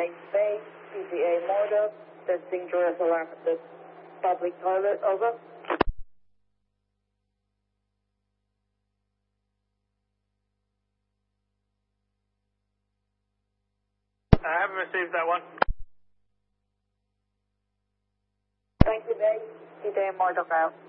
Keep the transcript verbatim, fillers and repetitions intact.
Mike Bay, P G A Mordor, testing Julius alarm at the public toilet, over. I haven't received that one. Thank you, Bay, P G A Mordor out.